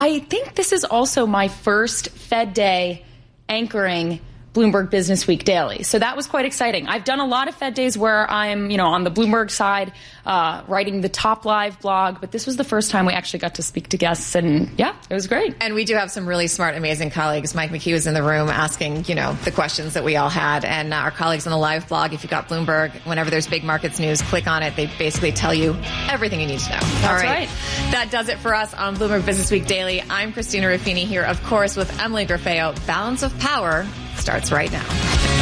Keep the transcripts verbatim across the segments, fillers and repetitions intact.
I think this is also my first Fed Day anchoring Bloomberg Business Week Daily. So that was quite exciting. I've done a lot of Fed Days where I'm, you know, on the Bloomberg side, uh, writing the Top Live blog, but this was the first time we actually got to speak to guests, and yeah, it was great. And we do have some really smart, amazing colleagues. Mike McKee was in the room asking, you know, the questions that we all had, and our colleagues on the Live blog, if you got Bloomberg, whenever there's big markets news, click on it. They basically tell you everything you need to know. That's all right. right. That does it for us on Bloomberg Business Week Daily. I'm Christina Ruffini here, of course, with Emily Grafeo. Balance of Power starts right now.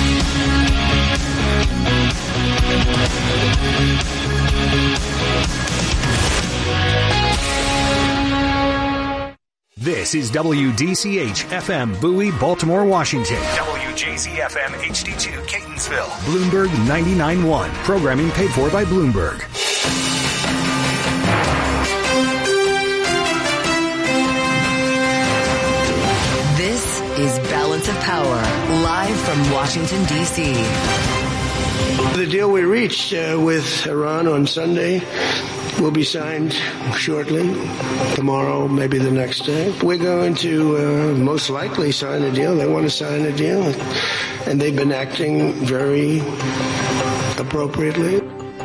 This is W D C H F M Bowie, Baltimore, Washington. W J Z F M H D two Catonsville. Bloomberg ninety-nine point one. Programming paid for by Bloomberg. This is Balance of Power, live from Washington, D C The deal we reached uh, with Iran on Sunday will be signed shortly, tomorrow, maybe the next day. We're going to uh, most likely sign a deal. They want to sign a deal, and they've been acting very appropriately.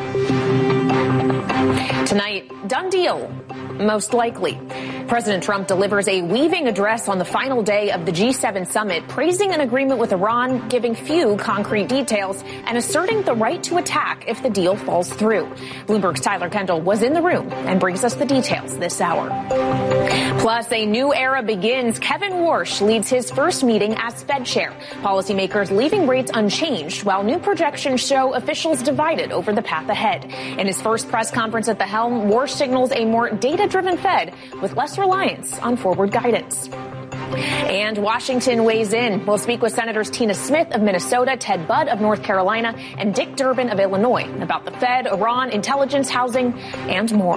Tonight, done deal, most likely. President Trump delivers a weaving address on the final day of the G seven summit, praising an agreement with Iran, giving few concrete details, and asserting the right to attack if the deal falls through. Bloomberg's Tyler Kendall was in the room and brings us the details this hour. Plus, a new era begins. Kevin Warsh leads his first meeting as Fed chair. Policymakers leaving rates unchanged, while new projections show officials divided over the path ahead. In his first press conference at the helm, Warsh signals a more data-driven Fed with less reliance on forward guidance. And Washington weighs in. We'll speak with Senators Tina Smith of Minnesota, Ted Budd of North Carolina, and Dick Durbin of Illinois about the Fed, Iran, intelligence, housing, and more.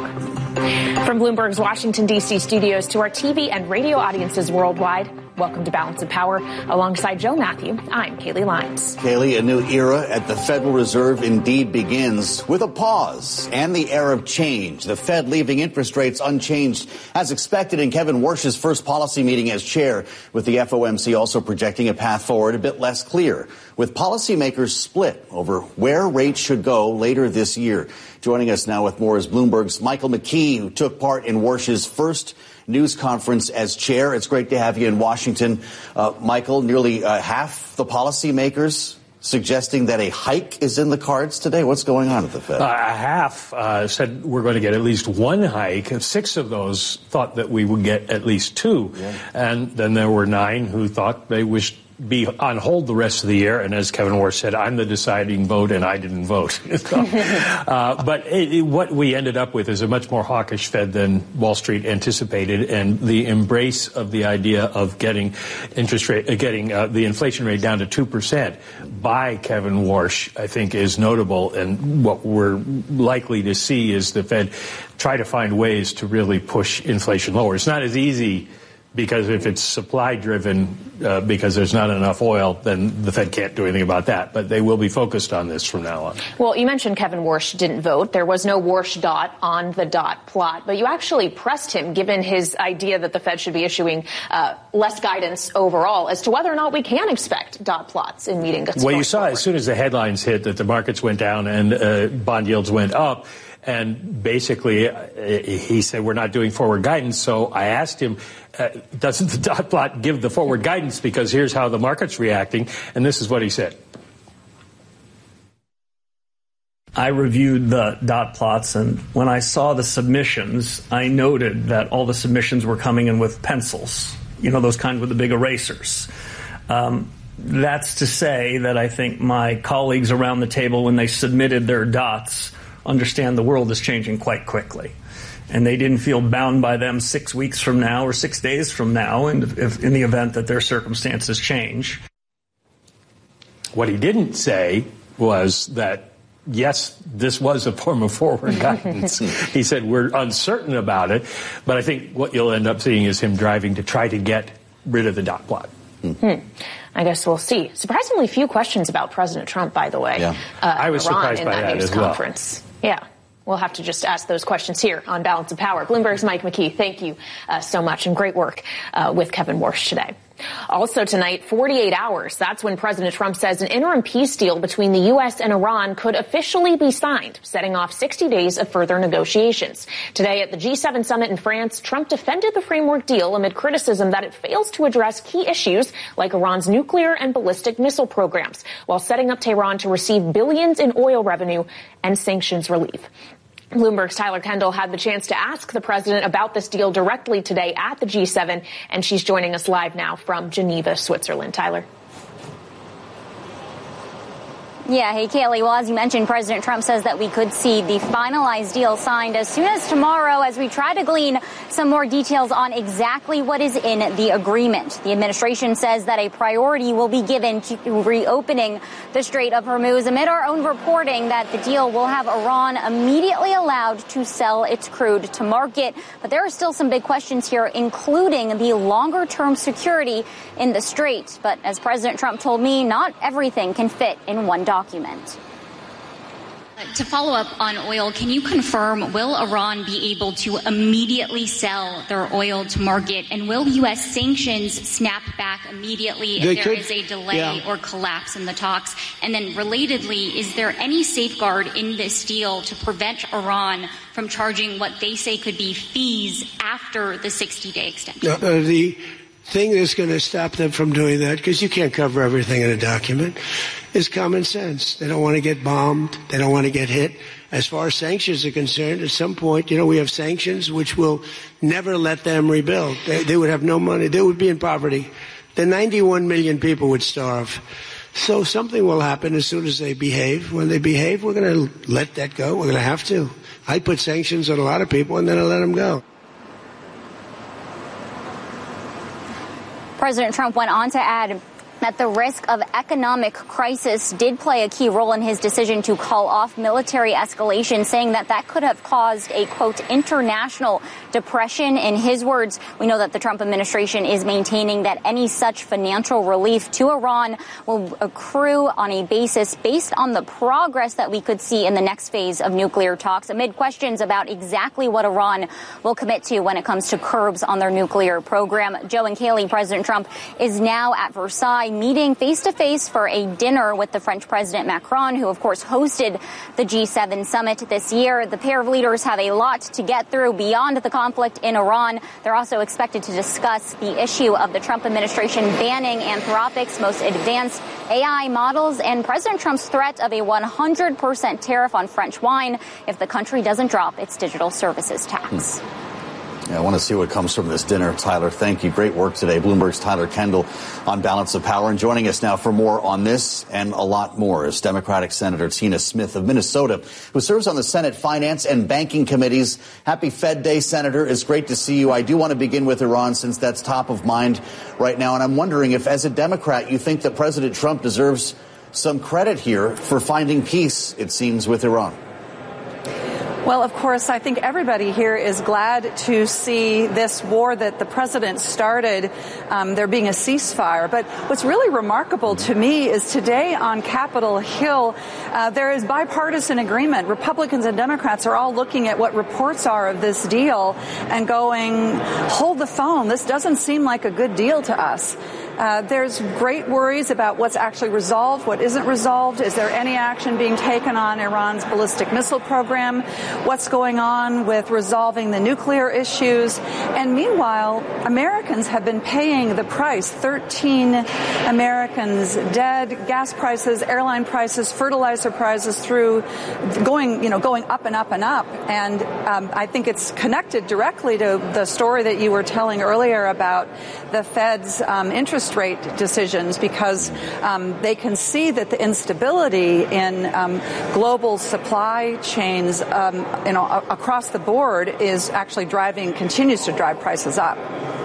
From Bloomberg's Washington, D C studios to our T V and radio audiences worldwide, welcome to Balance of Power. Alongside Joe Matthew, I'm Kaylee Lyons. Kaylee, a new era at the Federal Reserve indeed begins with a pause and the era of change. The Fed leaving interest rates unchanged as expected in Kevin Warsh's first policy meeting as chair, with the F O M C also projecting a path forward a bit less clear, with policymakers split over where rates should go later this year. Joining us now with more is Bloomberg's Michael McKee, who took part in Warsh's first news conference as chair. It's great to have you in Washington. Uh, Michael, nearly uh, half the policymakers suggesting that a hike is in the cards today. What's going on at the Fed? Uh, half uh, said we're going to get at least one hike. Six of those thought that we would get at least two. Yeah. And then there were nine who thought they wished be on hold the rest of the year. And as Kevin Warsh said, I'm the deciding vote and I didn't vote. so, uh, but it, it, what we ended up with is a much more hawkish Fed than Wall Street anticipated. And the embrace of the idea of getting interest rate, uh, getting uh, the inflation rate down to two percent by Kevin Warsh, I think, is notable. And what we're likely to see is the Fed try to find ways to really push inflation lower. It's not as easy, because if it's supply-driven, uh, because there's not enough oil, then the Fed can't do anything about that. But they will be focused on this from now on. Well, you mentioned Kevin Warsh didn't vote. There was no Warsh dot on the dot plot. But you actually pressed him, given his idea that the Fed should be issuing uh, less guidance overall, as to whether or not we can expect dot plots in meetings. Well, you saw forward. As soon as the headlines hit that the markets went down and uh, bond yields went up. And basically, uh, he said, we're not doing forward guidance. So I asked him, uh, doesn't the dot plot give the forward guidance? Because here's how the market's reacting. And this is what he said. I reviewed the dot plots, and when I saw the submissions, I noted that all the submissions were coming in with pencils, you know, those kind with the big erasers. Um, that's to say that I think my colleagues around the table, when they submitted their dots, understand the world is changing quite quickly. And they didn't feel bound by them six weeks from now or six days from now in, if, in the event that their circumstances change. What he didn't say was that, yes, this was a form of forward guidance. He said we're uncertain about it, but I think what you'll end up seeing is him driving to try to get rid of the dot plot. Hmm. I guess we'll see. Surprisingly few questions about President Trump, by the way. Yeah. Uh, I was Iran surprised in by that, that news as well. conference. Yeah. We'll have to just ask those questions here on Balance of Power. Bloomberg's Mike McKee, thank you uh, so much, and great work uh, with Kevin Warsh today. Also tonight, forty-eight hours. That's when President Trump says an interim peace deal between the U S and Iran could officially be signed, setting off sixty days of further negotiations. Today at the G seven summit in France, Trump defended the framework deal amid criticism that it fails to address key issues like Iran's nuclear and ballistic missile programs, while setting up Tehran to receive billions in oil revenue and sanctions relief. Bloomberg's Tyler Kendall had the chance to ask the president about this deal directly today at the G seven, and she's joining us live now from Geneva, Switzerland. Tyler. Yeah, hey, Kaylee. Well, as you mentioned, President Trump says that we could see the finalized deal signed as soon as tomorrow as we try to glean some more details on exactly what is in the agreement. The administration says that a priority will be given to reopening the Strait of Hormuz amid our own reporting that the deal will have Iran immediately allowed to sell its crude to market. But there are still some big questions here, including the longer-term security in the strait. But as President Trump told me, not everything can fit in one document. Document. To follow up on oil, can you confirm, will Iran be able to immediately sell their oil to market? And will U S sanctions snap back immediately if they there could, is a delay yeah. or collapse in the talks? And then relatedly, is there any safeguard in this deal to prevent Iran from charging what they say could be fees after the sixty-day extension? Uh, uh, the thing that's going to stop them from doing that, because you can't cover everything in a document, is common sense. They don't want to get bombed. They don't want to get hit. As far as sanctions are concerned, at some point, you know, we have sanctions which will never let them rebuild. They, they would have no money. They would be in poverty. The ninety-one million people would starve. So something will happen as soon as they behave. When they behave, we're going to let that go. We're going to have to. I put sanctions on a lot of people, and then I let them go. President Trump went on to add that the risk of economic crisis did play a key role in his decision to call off military escalation, saying that that could have caused a, quote, international depression. In his words, we know that the Trump administration is maintaining that any such financial relief to Iran will accrue on a basis based on the progress that we could see in the next phase of nuclear talks, amid questions about exactly what Iran will commit to when it comes to curbs on their nuclear program. Joe and Kaylee, President Trump is now at Versailles meeting face-to-face for a dinner with the French President Macron, who, of course, hosted the G seven summit this year. The pair of leaders have a lot to get through beyond the conflict in Iran. They're also expected to discuss the issue of the Trump administration banning Anthropic's most advanced A I models and President Trump's threat of a one hundred percent tariff on French wine if the country doesn't drop its digital services tax. Hmm. Yeah, I want to see what comes from this dinner. Tyler, thank you. Great work today. Bloomberg's Tyler Kendall on Balance of Power. And joining us now for more on this and a lot more is Democratic Senator Tina Smith of Minnesota, who serves on the Senate Finance and Banking Committees. Happy Fed Day, Senator. It's great to see you. I do want to begin with Iran since that's top of mind right now. And I'm wondering if, as a Democrat, you think that President Trump deserves some credit here for finding peace, it seems, with Iran. Well, of course, I think everybody here is glad to see this war that the president started, um, there being a ceasefire. But what's really remarkable to me is today on Capitol Hill, uh, there is bipartisan agreement. Republicans and Democrats are all looking at what reports are of this deal and going, hold the phone. This doesn't seem like a good deal to us. Uh, there's great worries about what's actually resolved, what isn't resolved. Is there any action being taken on Iran's ballistic missile program? What's going on with resolving the nuclear issues? And meanwhile, Americans have been paying the price. thirteen Americans dead, gas prices, airline prices, fertilizer prices through going, you know, going up and up and up. And um, I think it's connected directly to the story that you were telling earlier about the Fed's um, interest rate decisions, because um, they can see that the instability in um, global supply chains, um, you know, a- across the board is actually driving, continues to drive prices up.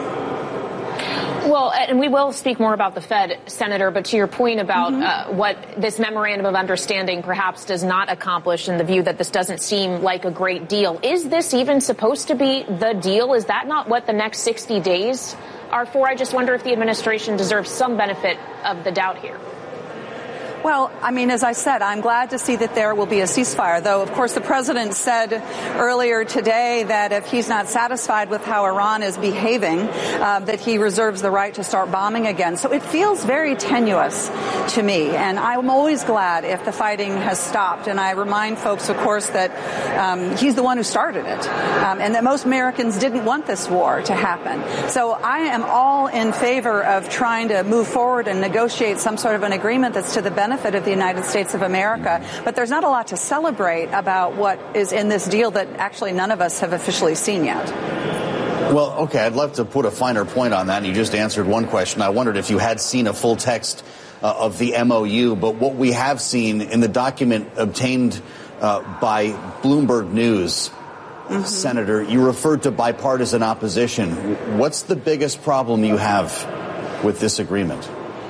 Well, and we will speak more about the Fed, Senator, but to your point about mm-hmm. uh, what this memorandum of understanding perhaps does not accomplish, in the view that this doesn't seem like a great deal, is this even supposed to be the deal? Is that not what the next sixty days are for? I just wonder if the administration deserves some benefit of the doubt here. Well, I mean, as I said, I'm glad to see that there will be a ceasefire, though, of course, the president said earlier today that if he's not satisfied with how Iran is behaving, uh, that he reserves the right to start bombing again. So it feels very tenuous to me, and I'm always glad if the fighting has stopped. And I remind folks, of course, that um, he's the one who started it, um, and that most Americans didn't want this war to happen. So I am all in favor of trying to move forward and negotiate some sort of an agreement that's to the benefit of the United States of America. But there's not a lot to celebrate about what is in this deal that actually none of us have officially seen yet. Well, okay, I'd love to put a finer point on that. And you just answered one question. I wondered if you had seen a full text uh, of the M O U. But what we have seen in the document obtained uh, by Bloomberg News, mm-hmm. Senator, you referred to bipartisan opposition. What's the biggest problem you have with this agreement?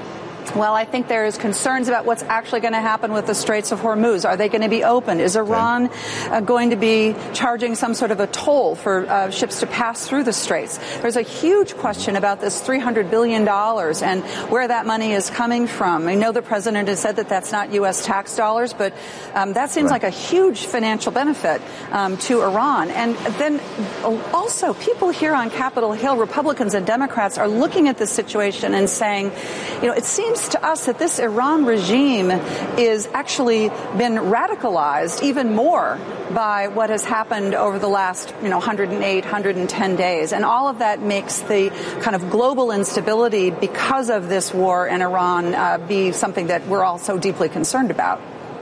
Well, I think there is concerns about what's actually going to happen with the Straits of Hormuz. Are they going to be open? Is Iran uh, going to be charging some sort of a toll for uh, ships to pass through the Straits? There's a huge question about this three hundred billion dollars and where that money is coming from. I know the president has said that that's not U S tax dollars, but um, that seems right. like a huge financial benefit um, to Iran. And then also people here on Capitol Hill, Republicans and Democrats, are looking at this situation and saying, you know, it seems to us that this Iran regime is actually been radicalized even more by what has happened over the last, you know, one hundred eight, one hundred ten days. And all of that makes the kind of global instability because of this war in Iran uh, be something that we're all so deeply concerned about.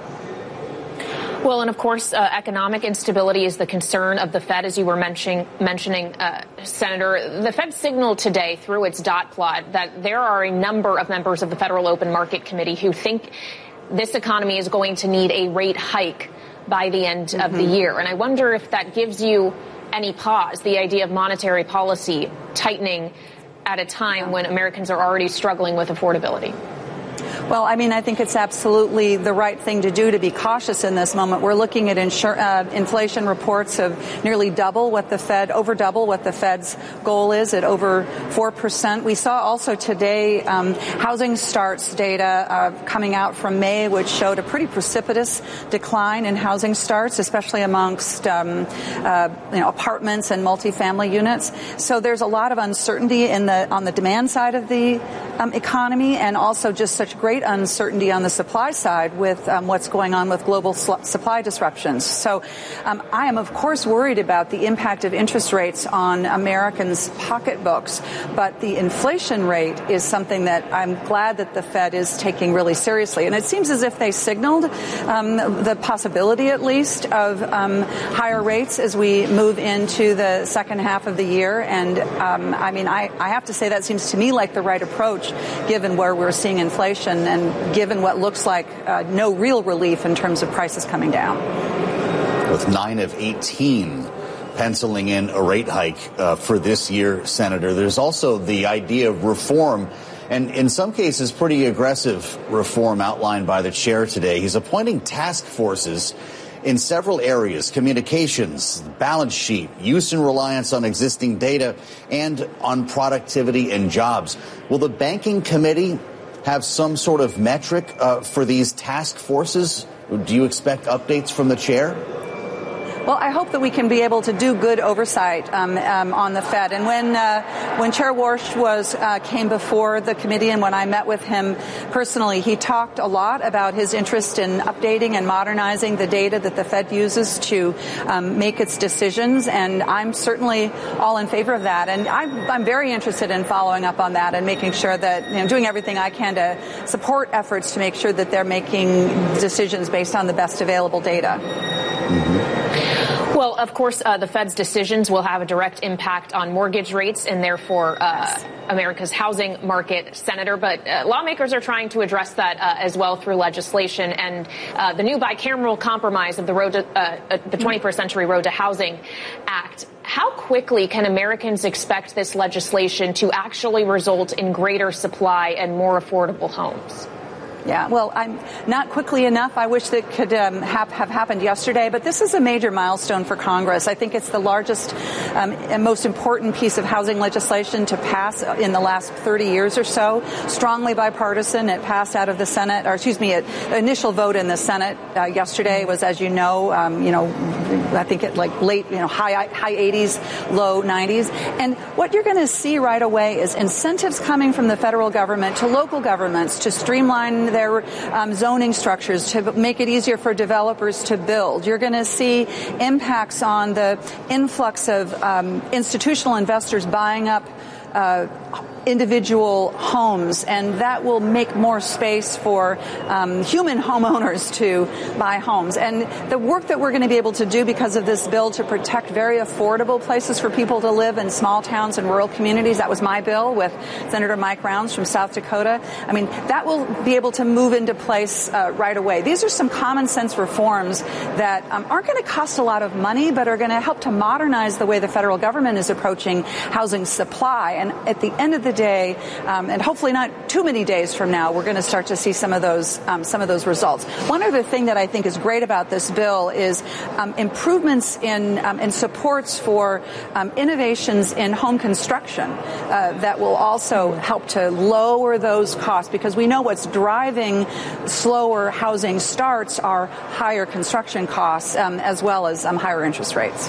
Well, and of course, uh, economic instability is the concern of the Fed, as you were mentioning, mentioning uh, Senator. The Fed signaled today through its dot plot that there are a number of members of the Federal Open Market Committee who think this economy is going to need a rate hike by the end mm-hmm. of the year. And I wonder if that gives you any pause, the idea of monetary policy tightening at a time when Americans are already struggling with affordability. Well, I mean, I think it's absolutely the right thing to do to be cautious in this moment. We're looking at insur- uh, inflation reports of nearly double what the Fed, over double what the Fed's goal is at over four percent. We saw also today um, housing starts data uh, coming out from May, which showed a pretty precipitous decline in housing starts, especially amongst um, uh, you know, apartments and multifamily units. So there's a lot of uncertainty in the on the demand side of the um, economy, and also just such great uncertainty on the supply side with um, what's going on with global sl- supply disruptions. So um, I am, of course, worried about the impact of interest rates on Americans' pocketbooks. But the inflation rate is something that I'm glad that the Fed is taking really seriously. And it seems as if they signaled um, the possibility, at least, of um, higher rates as we move into the second half of the year. And um, I mean, I, I have to say that seems to me like the right approach, given where we're seeing inflation and given what looks like uh, no real relief in terms of prices coming down. With nine of eighteen penciling in a rate hike uh, for this year, Senator, there's also the idea of reform, and in some cases pretty aggressive reform outlined by the chair today. He's appointing task forces in several areas: communications, balance sheet, use and reliance on existing data, and on productivity and jobs. Will the Banking Committee have some sort of metric uh, for these task forces? Do you expect updates from the chair? Well, I hope that we can be able to do good oversight um, um, on the Fed. And when uh, when Chair Warsh was uh, came before the committee, and when I met with him personally, he talked a lot about his interest in updating and modernizing the data that the Fed uses to um, make its decisions. And I'm certainly all in favor of that. And I'm, I'm very interested in following up on that and making sure that, you know, doing everything I can to support efforts to make sure that they're making decisions based on the best available data. Mm-hmm. Well, of course, uh, the Fed's decisions will have a direct impact on mortgage rates and therefore uh, America's housing market, Senator. But uh, lawmakers are trying to address that uh, as well through legislation. And uh, the new bicameral compromise of the road to, uh, the twenty-first Century Road to Housing Act. How quickly can Americans expect this legislation to actually result in greater supply and more affordable homes? Yeah, well, I'm not quickly enough. I wish that could um, have, have happened yesterday, but this is a major milestone for Congress. I think it's the largest um, and most important piece of housing legislation to pass in the last thirty years or so. Strongly bipartisan. It passed out of the Senate, or excuse me, it, initial vote in the Senate uh, yesterday was, as you know, um, you know, I think it like late, you know, high high eighties, low nineties. And what you're going to see right away is incentives coming from the federal government to local governments to streamline their um, zoning structures, to make it easier for developers to build. You're going to see impacts on the influx of um, institutional investors buying up uh, individual homes, and that will make more space for um, human homeowners to buy homes. And the work that we're going to be able to do because of this bill to protect very affordable places for people to live in small towns and rural communities, that was my bill with Senator Mike Rounds from South Dakota. I mean, that will be able to move into place uh, right away. These are some common sense reforms that um, aren't going to cost a lot of money, but are going to help to modernize the way the federal government is approaching housing supply. And at the end of the day, um, and hopefully not too many days from now, we're going to start to see some of those um, some of those results. One other thing that I think is great about this bill is um, improvements in um, in supports for um, innovations in home construction uh, that will also help to lower those costs, because we know what's driving slower housing starts are higher construction costs um, as well as um, higher interest rates.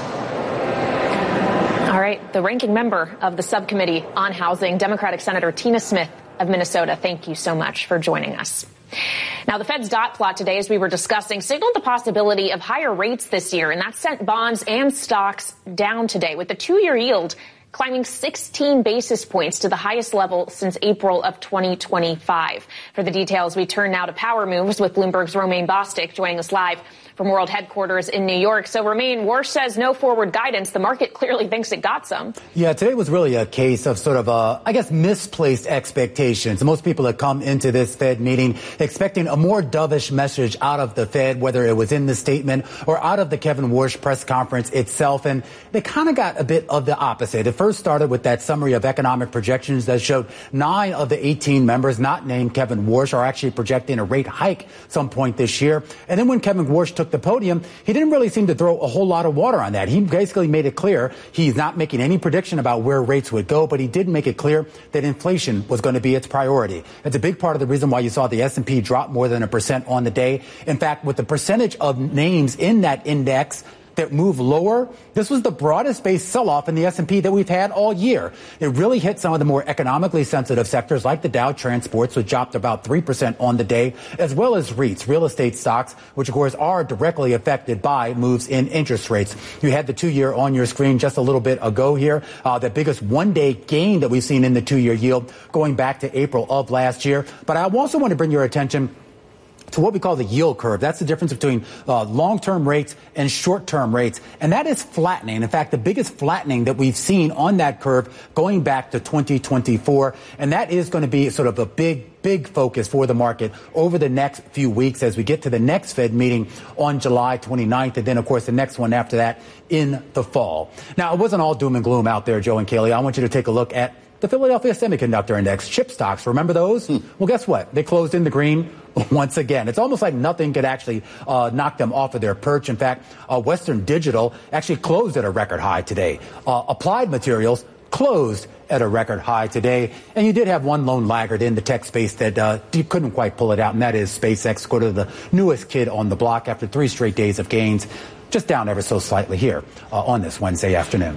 All right. The ranking member of the subcommittee on housing, Democratic Senator Tina Smith of Minnesota, thank you so much for joining us. Now, the Fed's dot plot today, as we were discussing, signaled the possibility of higher rates this year, and that sent bonds and stocks down today, with the two-year yield climbing sixteen basis points to the highest level since April of twenty twenty-five. For the details, we turn now to Power Moves with Bloomberg's Romaine Bostick joining us live from World Headquarters in New York. So, Romaine, Warsh says no forward guidance. The market clearly thinks it got some. Yeah, today was really a case of sort of, uh, I guess, misplaced expectations. Most people had come into this Fed meeting expecting a more dovish message out of the Fed, whether it was in the statement or out of the Kevin Warsh press conference itself. And they kind of got a bit of the opposite. It first started with that summary of economic projections that showed nine of the eighteen members not named Kevin Warsh are actually projecting a rate hike some point this year. And then when Kevin Warsh took the podium, he didn't really seem to throw a whole lot of water on that. He basically made it clear he's not making any prediction about where rates would go, but he did make it clear that inflation was going to be its priority. It's a big part of the reason why you saw the S and P drop more than a percent on the day. In fact, with the percentage of names in that index that move lower, this was the broadest based sell-off in the S and P that we've had all year. It really hit some of the more economically sensitive sectors like the Dow Transports, which dropped about three percent on the day, as well as REITs, real estate stocks, which of course are directly affected by moves in interest rates. You had the two-year on your screen just a little bit ago here, uh, the biggest one-day gain that we've seen in the two-year yield going back to April of last year. But I also want to bring your attention to what we call the yield curve. That's the difference between uh, long-term rates and short-term rates. And that is flattening. In fact, the biggest flattening that we've seen on that curve going back to twenty twenty-four. And that is going to be sort of a big, big focus for the market over the next few weeks as we get to the next Fed meeting on July twenty-ninth. And then, of course, the next one after that in the fall. Now, it wasn't all doom and gloom out there, Joe and Kaylee. I want you to take a look at the Philadelphia Semiconductor Index, chip stocks. Remember those? Hmm. Well, guess what? They closed in the green once again. It's almost like nothing could actually uh, knock them off of their perch. In fact, uh, Western Digital actually closed at a record high today. Uh, Applied Materials closed at a record high today. And you did have one lone laggard in the tech space that uh, you couldn't quite pull it out, and that is SpaceX, go to the newest kid on the block after three straight days of gains, just down ever so slightly here uh, on this Wednesday afternoon.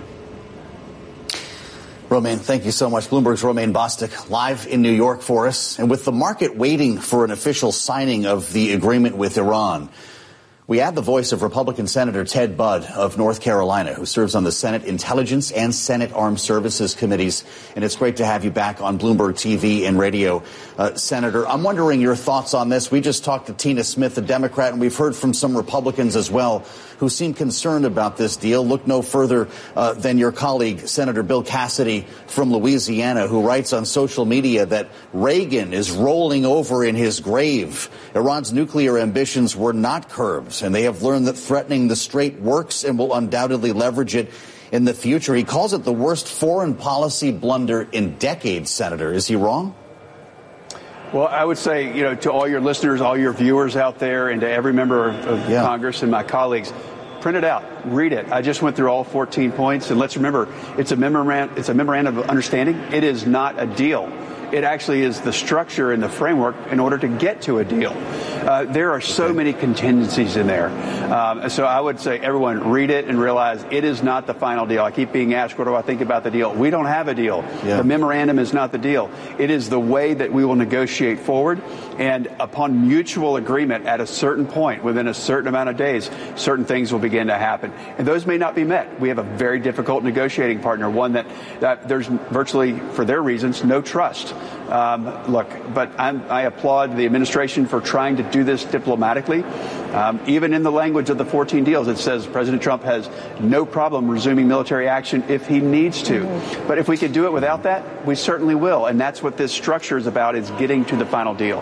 Romaine, thank you so much. Bloomberg's Romaine Bostick live in New York for us. And with the market waiting for an official signing of the agreement with Iran, we add the voice of Republican Senator Ted Budd of North Carolina, who serves on the Senate Intelligence and Senate Armed Services Committees. And it's great to have you back on Bloomberg T V and radio, uh, Senator. I'm wondering your thoughts on this. We just talked to Tina Smith, a Democrat, and we've heard from some Republicans as well who seem concerned about this deal. Look no further uh, than your colleague, Senator Bill Cassidy from Louisiana, who writes on social media that Reagan is rolling over in his grave. Iran's nuclear ambitions were not curbed, and they have learned that threatening the Strait works and will undoubtedly leverage it in the future. He calls it the worst foreign policy blunder in decades, Senator. Is he wrong? Well, I would say, you know, to all your listeners, all your viewers out there, and to every member of yeah. Congress and my colleagues, print it out, read it. I just went through all fourteen points, and let's remember, it's a memorandum, it's a memorandum of understanding. It is not a deal. It actually is the structure and the framework in order to get to a deal. Uh, there are so many contingencies in there. Um, so I would say everyone read it and realize it is not the final deal. I keep being asked, what do I think about the deal? We don't have a deal. Yeah. The memorandum is not the deal. It is the way that we will negotiate forward. And upon mutual agreement at a certain point, within a certain amount of days, certain things will begin to happen. And those may not be met. We have a very difficult negotiating partner, one that, that there's virtually, for their reasons, no trust. Um, look, but I'm, I applaud the administration for trying to do this diplomatically. Um, even in the language of the fourteen deals, it says President Trump has no problem resuming military action if he needs to. Mm-hmm. But if we could do it without that, we certainly will. And that's what this structure is about, is getting to the final deal.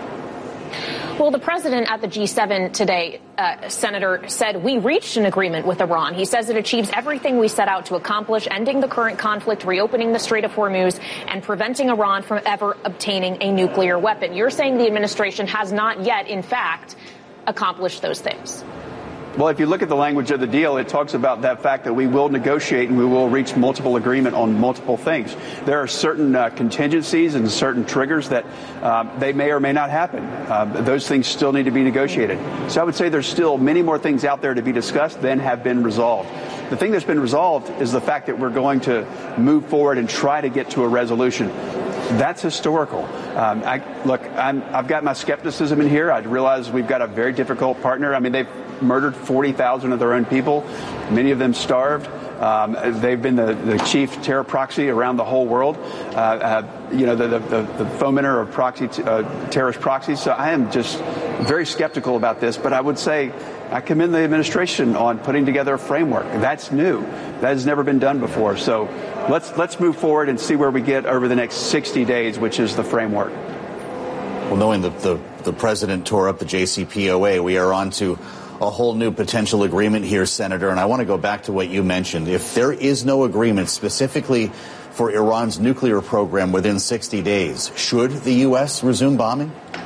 Well, the president at the G seven today, uh, Senator, said we reached an agreement with Iran. He says it achieves everything we set out to accomplish, ending the current conflict, reopening the Strait of Hormuz, and preventing Iran from ever obtaining a nuclear weapon. You're saying the administration has not yet, in fact, accomplished those things. Well, if you look at the language of the deal, it talks about that fact that we will negotiate and we will reach multiple agreement on multiple things. There are certain uh, contingencies and certain triggers that um, they may or may not happen. Uh, those things still need to be negotiated. So I would say there's still many more things out there to be discussed than have been resolved. The thing that's been resolved is the fact that we're going to move forward and try to get to a resolution. That's historical. Um, I, look, I'm, I've got my skepticism in here. I realize we've got a very difficult partner. I mean, they've murdered forty thousand of their own people, many of them starved. Um, they've been the, the chief terror proxy around the whole world, uh, uh, you know, the, the, the fomenter of proxy t- uh, terrorist proxies. So I am just very skeptical about this. But I would say I commend the administration on putting together a framework. That's new. That has never been done before. So let's let's move forward and see where we get over the next sixty days, which is the framework. Well, knowing that the, the president tore up the J C P O A, we are on to a whole new potential agreement here, Senator. And I want to go back to what you mentioned. If there is no agreement specifically for Iran's nuclear program within sixty days, should the U S resume bombing?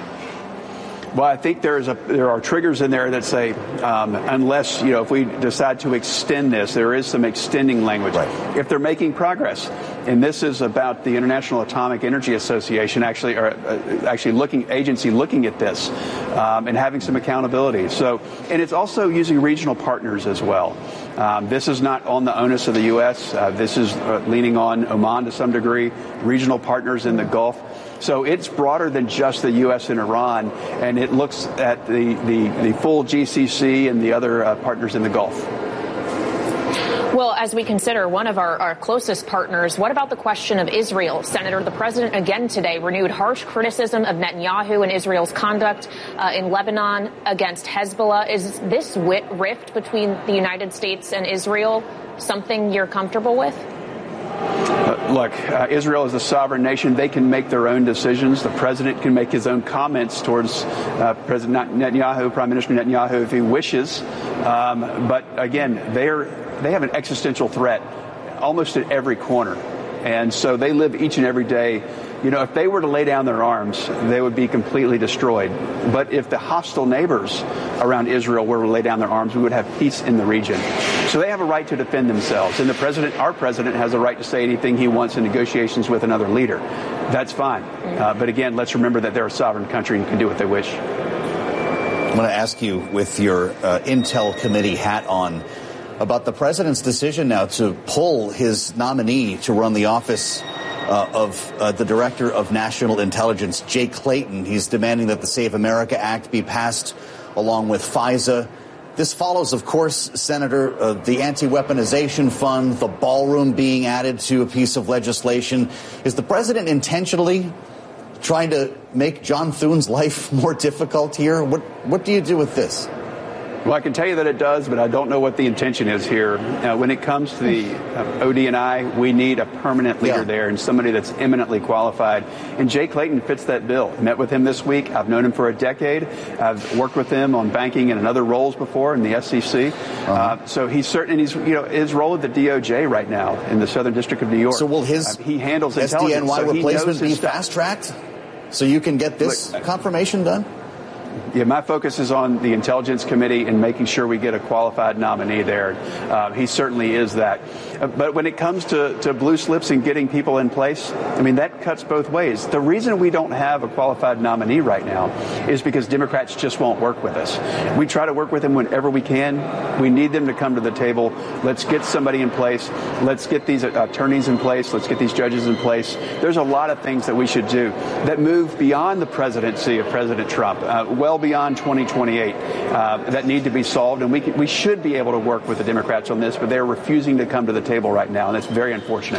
Well, I think there's a, there are triggers in there that say um, unless, you know, if we decide to extend this, there is some extending language. Right. If they're making progress, and this is about the International Atomic Energy Association actually, or uh, actually looking agency looking at this um, and having some accountability. So, and it's also using regional partners as well. Um, this is not on the onus of the U S. Uh, this is uh, leaning on Oman to some degree, regional partners in the Gulf. So it's broader than just the U S and Iran, and it looks at the, the, the full G C C and the other uh, partners in the Gulf. Well, as we consider one of our, our closest partners, what about the question of Israel? Senator, the president again today renewed harsh criticism of Netanyahu and Israel's conduct uh, in Lebanon against Hezbollah. Is this wit rift between the United States and Israel something you're comfortable with? Uh, look, uh, Israel is a sovereign nation. They can make their own decisions. The president can make his own comments towards uh, President Netanyahu, Prime Minister Netanyahu, if he wishes. Um, but again, they're they have an existential threat almost at every corner. And so they live each and every day. You know, if they were to lay down their arms, they would be completely destroyed. But if the hostile neighbors around Israel were to lay down their arms, we would have peace in the region. So they have a right to defend themselves. And the president, our president, has a right to say anything he wants in negotiations with another leader. That's fine. Uh, but again, let's remember that they're a sovereign country and can do what they wish. I'm going to ask you, with your uh, Intel Committee hat on, about the president's decision now to pull his nominee to run the office uh, of uh, the Director of National Intelligence, Jay Clayton. He's demanding that the Save America Act be passed along with FISA. This follows, of course, Senator, uh, the anti-weaponization fund, the ballroom being added to a piece of legislation. Is the president intentionally trying to make John Thune's life more difficult here? What, what do you do with this? Well, I can tell you that it does, but I don't know what the intention is here. Uh, when it comes to the uh, O D and I, we need a permanent leader yeah. there and somebody that's eminently qualified. And Jay Clayton fits that bill. Met with him this week. I've known him for a decade. I've worked with him on banking and in other roles before in the S E C. Uh-huh. Uh, so he's certain. He's you know his role at the D O J right now in the Southern District of New York. So will his uh, he handles S D N Y so replacement be fast tracked? So you can get this Look, confirmation done? Yeah, my focus is on the Intelligence Committee and making sure we get a qualified nominee there. Uh, he certainly is that. Uh, but when it comes to, to blue slips and getting people in place, I mean, that cuts both ways. The reason we don't have a qualified nominee right now is because Democrats just won't work with us. We try to work with them whenever we can. We need them to come to the table. Let's get somebody in place. Let's get these attorneys in place. Let's get these judges in place. There's a lot of things that we should do that move beyond the presidency of President Trump. Uh, well beyond twenty twenty-eight uh, that need to be solved, and we can, we should be able to work with the Democrats on this, but they're refusing to come to the table right now, and it's very unfortunate.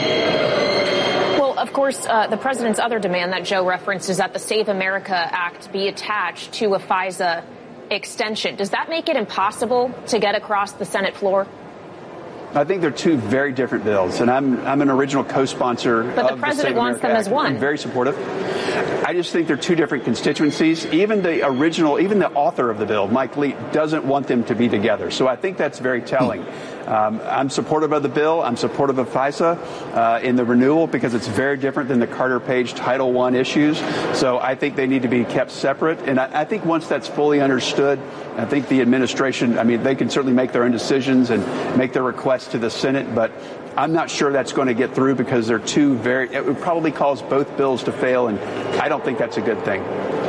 Well, of course, uh, the president's other demand that Joe referenced is that the Save America Act be attached to a FISA extension. Does that make it impossible to get across the Senate floor? I think they're two very different bills, and I'm I'm an original co-sponsor. But the of president the wants them Act. as one. I'm very supportive. I just think they're two different constituencies. Even the original, even the author of the bill, Mike Lee, doesn't want them to be together. So I think that's very telling. Um, I'm supportive of the bill. I'm supportive of FISA uh, in the renewal because it's very different than the Carter Page Title one issues. So I think they need to be kept separate. And I, I think once that's fully understood, I think the administration, I mean, they can certainly make their own decisions and make their requests to the Senate, but I'm not sure that's going to get through because they're two very, it would probably cause both bills to fail, and I don't think that's a good thing.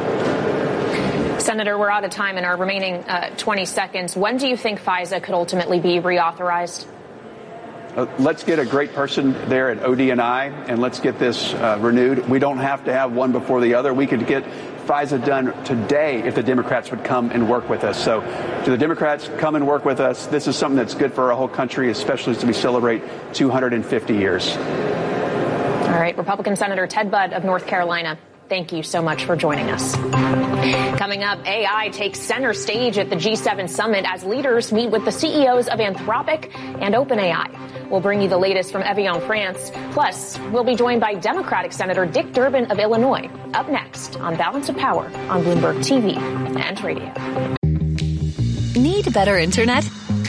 Senator, we're out of time in our remaining uh, twenty seconds. When do you think FISA could ultimately be reauthorized? Uh, let's get a great person there at O D and I, and let's get this uh, renewed. We don't have to have one before the other. We could get FISA done today if the Democrats would come and work with us. So to the Democrats, come and work with us. This is something that's good for our whole country, especially as we celebrate two hundred fifty years. All right. Republican Senator Ted Budd of North Carolina, thank you so much for joining us. Coming up, A I takes center stage at the G seven summit as leaders meet with the C E Os of Anthropic and OpenAI. We'll bring you the latest from Evian, France. Plus, we'll be joined by Democratic Senator Dick Durbin of Illinois. Up next on Balance of Power on Bloomberg T V and radio. Need better internet?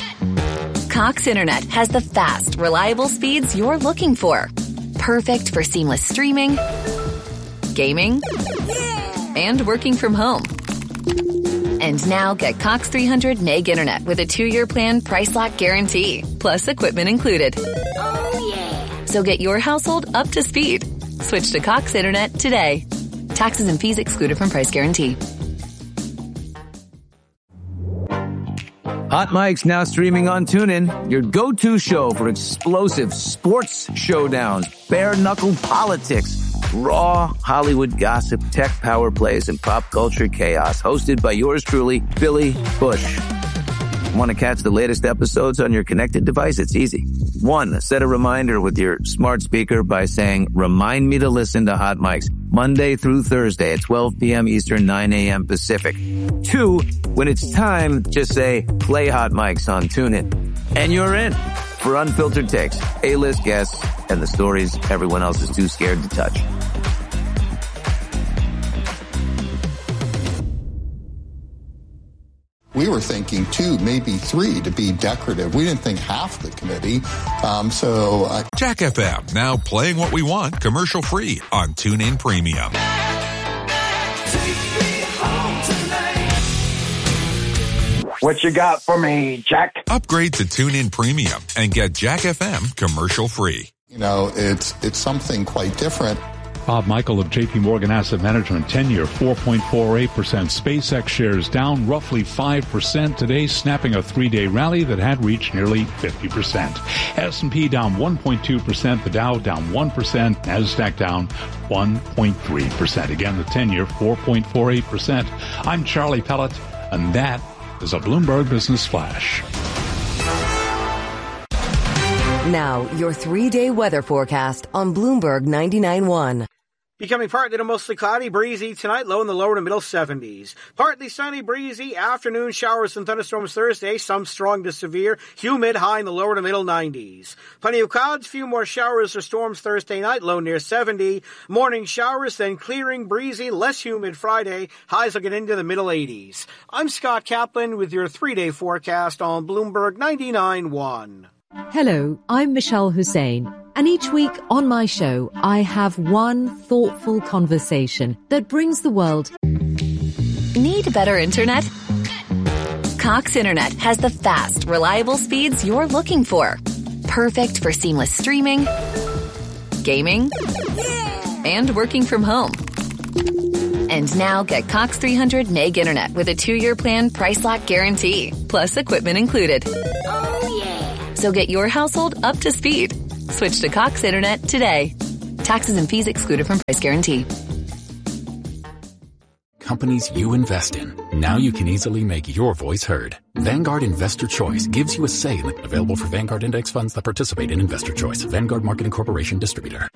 Cox Internet has the fast, reliable speeds you're looking for. Perfect for seamless streaming, gaming, and working from home. And now get Cox three hundred meg internet with a two-year plan price lock guarantee, plus equipment included. Oh, yeah. So get your household up to speed. Switch to Cox Internet today. Taxes and fees excluded from price guarantee. Hot Mike's now streaming on TuneIn, your go-to show for explosive sports showdowns, bare-knuckle politics, raw Hollywood gossip, tech power plays, and pop culture chaos. Hosted by yours truly, Billy Bush. Want to catch the latest episodes on your connected device? It's easy. One, set a reminder with your smart speaker by saying, remind me to listen to Hot Mike's Monday through Thursday at twelve p.m. Eastern, nine a.m. Pacific. Two, when it's time, just say, play Hot Mike's on TuneIn. And you're in for unfiltered takes, A-list guests, and the stories everyone else is too scared to touch. We were thinking two, maybe three to be decorative. We didn't think half the committee. Um, so uh, Jack F M, now playing what we want commercial free on TuneIn Premium. What you got for me, Jack? Upgrade to TuneIn Premium and get Jack F M commercial free. You know, it's it's something quite different. Bob Michael of J P Morgan Asset Management, ten-year, four point four eight percent. SpaceX shares down roughly five percent today, snapping a three-day rally that had reached nearly fifty percent. S and P down one point two percent, the Dow down one percent, NASDAQ down one point three percent. Again, the ten-year, four point four eight percent. I'm Charlie Pellet, and that is a Bloomberg Business Flash. Now, your three-day weather forecast on Bloomberg ninety-nine point one. Becoming partly to mostly cloudy, breezy tonight, low in the lower to middle seventies. Partly sunny, breezy, afternoon showers and thunderstorms Thursday, some strong to severe, humid, high in the lower to middle nineties. Plenty of clouds, few more showers or storms Thursday night, low near seventy. Morning showers, then clearing, breezy, less humid Friday, highs will get into the middle eighties. I'm Scott Kaplan with your three-day forecast on Bloomberg ninety-nine point one. Hello, I'm Michelle Hussein, and each week on my show, I have one thoughtful conversation that brings the world. Need better internet? Cox Internet has the fast, reliable speeds you're looking for. Perfect for seamless streaming, gaming, and working from home. And now get Cox three hundred meg internet with a two-year plan price lock guarantee, plus equipment included. Oh, yeah. So get your household up to speed. Switch to Cox Internet today. Taxes and fees excluded from price guarantee. Companies you invest in. Now you can easily make your voice heard. Vanguard Investor Choice gives you a say in it. Available for Vanguard Index funds that participate in Investor Choice. Vanguard Marketing Corporation Distributor.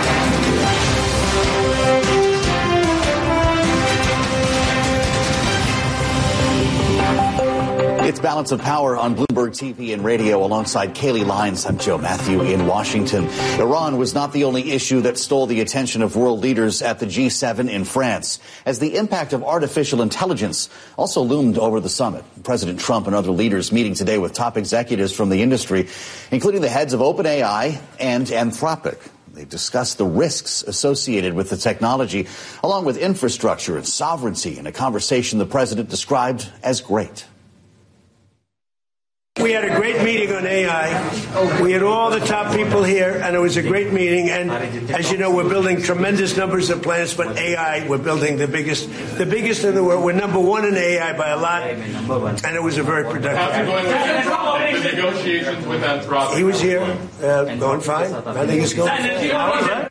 It's Balance of Power on Bloomberg T V and radio alongside Kaylee Lyons. I'm Joe Matthew in Washington. Iran was not the only issue that stole the attention of world leaders at the G seven in France, as the impact of artificial intelligence also loomed over the summit. President Trump and other leaders meeting today with top executives from the industry, including the heads of OpenAI and Anthropic. They discussed the risks associated with the technology, along with infrastructure and sovereignty, in a conversation the president described as great. We had a great meeting on A I. We had all the top people here, and it was a great meeting. And as you know, we're building tremendous numbers of plants, but A I, we're building the biggest, the biggest in the world. We're number one in A I by a lot, and it was a very productive. Negotiations with Anthropic. He was here, uh, going fine. I think it's going fine.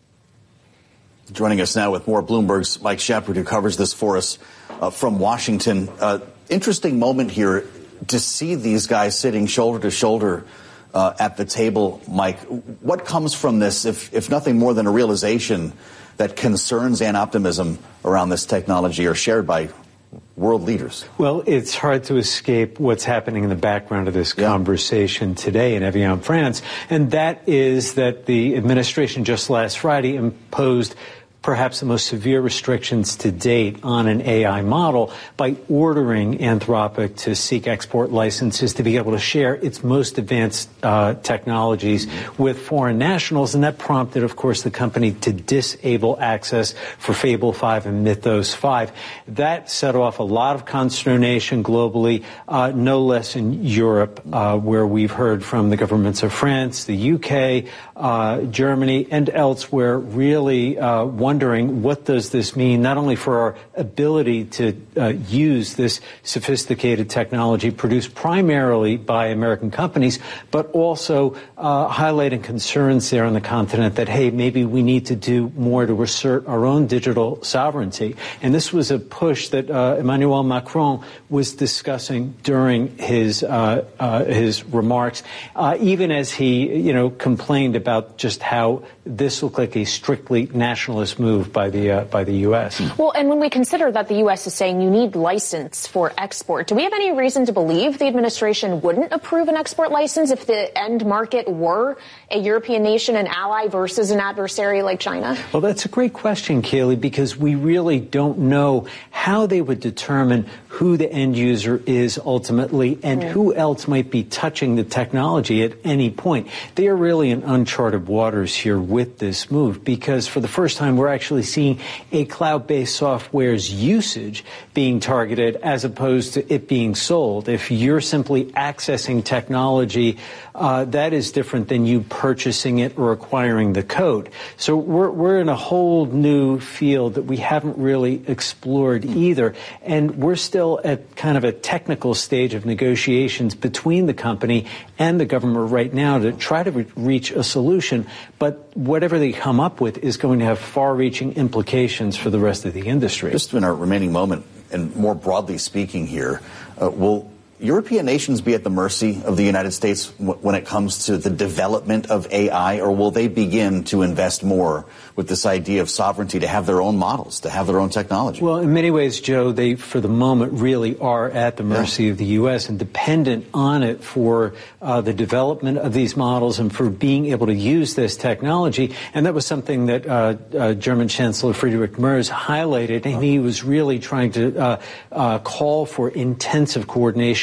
Joining us now with more, Bloomberg's Mike Shepard, who covers this for us uh, from Washington. Uh, interesting moment here to see these guys sitting shoulder to shoulder uh, at the table. Mike, what comes from this, if, if nothing more than a realization that concerns and optimism around this technology are shared by world leaders? Well, it's hard to escape what's happening in the background of this yeah. conversation today in Evian, France, and that is that the administration just last Friday imposed perhaps the most severe restrictions to date on an A I model by ordering Anthropic to seek export licenses to be able to share its most advanced uh, technologies with foreign nationals. And that prompted, of course, the company to disable access for Fable five and Mythos five. That set off a lot of consternation globally, uh, no less in Europe, uh, where we've heard from the governments of France, the U K, uh, Germany, and elsewhere, really uh, one wondering what does this mean, not only for our ability to uh, use this sophisticated technology produced primarily by American companies, but also uh, highlighting concerns there on the continent that, hey, maybe we need to do more to assert our own digital sovereignty. And this was a push that uh, Emmanuel Macron was discussing during his uh, uh, his remarks, uh, even as he, you know, complained about just how this looked like a strictly nationalist move by the uh, by the U S. Well, and when we consider that the U S is saying you need license for export, do we have any reason to believe the administration wouldn't approve an export license if the end market were a European nation, an ally versus an adversary like China? Well, that's a great question, Kaylee, because we really don't know how they would determine who the end user is ultimately and mm. who else might be touching the technology at any point. They are really in uncharted waters here with this move, because for the first time we're actually seeing a cloud-based software's usage being targeted as opposed to it being sold. If you're simply accessing technology, uh, that is different than you purchasing it or acquiring the code. So we're, we're in a whole new field that we haven't really explored either. And we're still at kind of a technical stage of negotiations between the company and the government right now to try to re- reach a solution. But whatever they come up with is going to have far-reaching implications for the rest of the industry. Just in our remaining moment, and more broadly speaking here, uh, will European nations be at the mercy of the United States w- when it comes to the development of A I, or will they begin to invest more with this idea of sovereignty to have their own models, to have their own technology? Well, in many ways, Joe, they, for the moment, really are at the mercy yeah. of the U S and dependent on it for uh, the development of these models and for being able to use this technology. And that was something that uh, uh, German Chancellor Friedrich Merz highlighted, and he was really trying to uh, uh, call for intensive coordination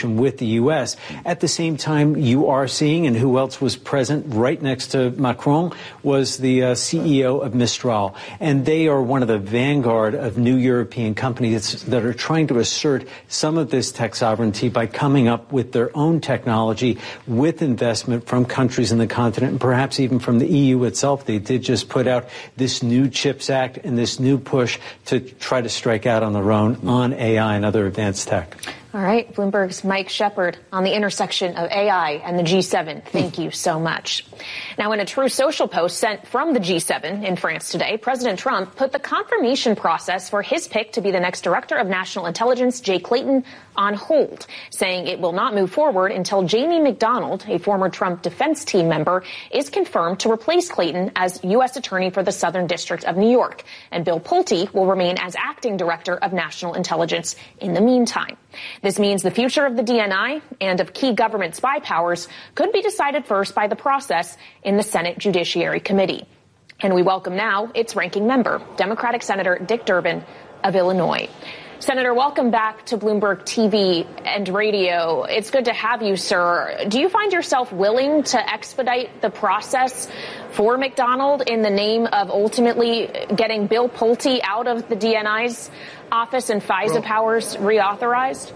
conversation with the U S. At the same time, you are seeing, and who else was present right next to Macron, was the uh, C E O of Mistral. And they are one of the vanguard of new European companies that are trying to assert some of this tech sovereignty by coming up with their own technology with investment from countries in the continent and perhaps even from the E U itself. They did just put out this new CHIPS Act and this new push to try to strike out on their own on A I and other advanced tech. All right, Bloomberg's Mike Shepard on the intersection of A I and the G seven. Thank you so much. Now, in a True Social post sent from the G seven in France today, President Trump put the confirmation process for his pick to be the next director of national intelligence, Jay Clayton, on hold, saying it will not move forward until Jamie McDonald, a former Trump defense team member, is confirmed to replace Clayton as U S attorney for the Southern District of New York. And Bill Pulte will remain as acting director of national intelligence in the meantime. This means the future of the D N I and of key government spy powers could be decided first by the process in the Senate Judiciary Committee. And we welcome now its ranking member, Democratic Senator Dick Durbin of Illinois. Senator, welcome back to Bloomberg T V and radio. It's good to have you, sir. Do you find yourself willing to expedite the process for McDonald in the name of ultimately getting Bill Pulte out of the D N I's office and FISA well, powers reauthorized?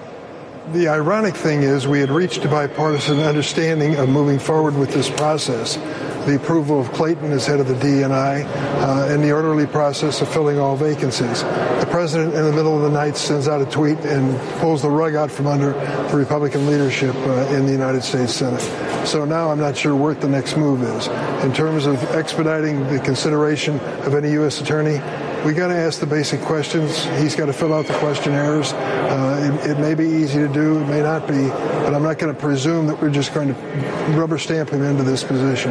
The ironic thing is we had reached a bipartisan understanding of moving forward with this process. The approval of Clayton as head of the D N I uh, and the orderly process of filling all vacancies. The president in the middle of the night sends out a tweet and pulls the rug out from under the Republican leadership uh, in the United States Senate. So now I'm not sure what the next move is. In terms of expediting the consideration of any U S attorney, we got to ask the basic questions. He's got to fill out the questionnaires. Uh, it, it may be easy to do, it may not be, but I'm not going to presume that we're just going to rubber stamp him into this position.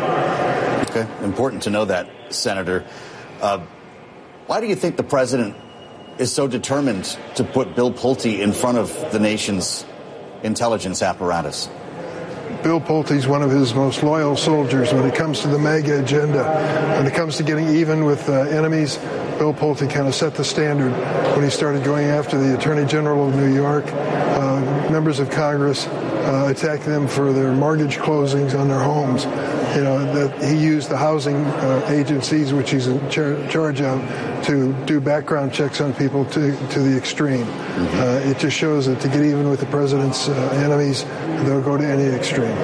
Okay, important to know that, Senator. Uh, why do you think the president is so determined to put Bill Pulte in front of the nation's intelligence apparatus? Bill Pulte's one of his most loyal soldiers when it comes to the MAGA agenda. When it comes to getting even with uh, enemies, Bill Pulte kind of set the standard when he started going after the Attorney General of New York, uh, members of Congress, uh, attacked them for their mortgage closings on their homes. You know, that he used the housing uh, agencies, which he's in char- charge of, to do background checks on people to, to the extreme. Mm-hmm. Uh, it just shows that to get even with the president's uh, enemies, they'll go to any extreme.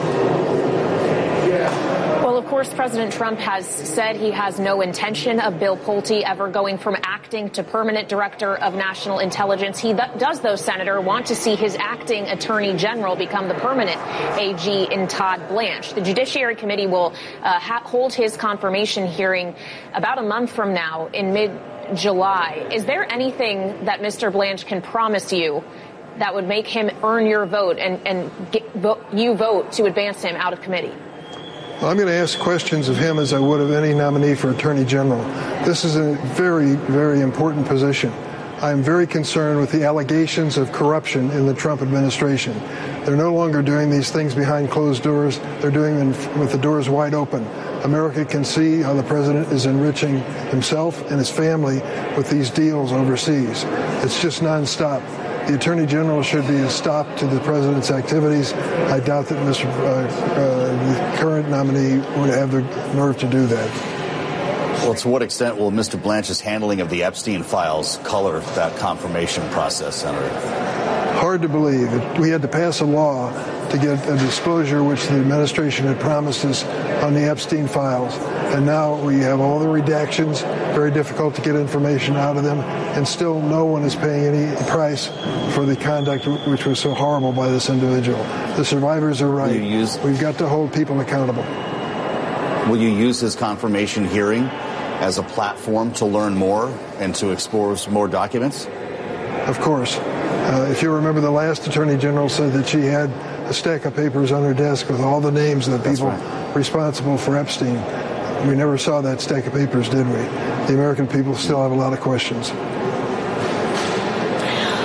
Well, of course, President Trump has said he has no intention of Bill Pulte ever going from acting to permanent director of national intelligence. He th- does, though, Senator, want to see his acting attorney general become the permanent A G in Todd Blanche. The Judiciary Committee will uh, ha- hold his confirmation hearing about a month from now in mid-July. Is there anything that Mister Blanche can promise you that would make him earn your vote and, and get vote, you vote to advance him out of committee? Well, I'm going to ask questions of him as I would of any nominee for Attorney General. This is a very, very important position. I'm very concerned with the allegations of corruption in the Trump administration. They're no longer doing these things behind closed doors. They're doing them with the doors wide open. America can see how the president is enriching himself and his family with these deals overseas. It's just nonstop. The Attorney General should be a stop to the president's activities. I doubt that Mister Uh, uh, the current nominee would have the nerve to do that. Well, to what extent will Mister Blanche's handling of the Epstein files color that confirmation process, Senator? Hard to believe. We had to pass a law to get a disclosure which the administration had promised us on the Epstein files. And now we have all the redactions, very difficult to get information out of them, and still no one is paying any price for the conduct which was so horrible by this individual. The survivors are right. Use, We've got to hold people accountable. Will you use his confirmation hearing as a platform to learn more and to expose more documents? Of course. Uh, if you remember, the last Attorney General said that she had a stack of papers on her desk with all the names of the people right. responsible for Epstein. We never saw that stack of papers, did we? The American people still have a lot of questions. Well,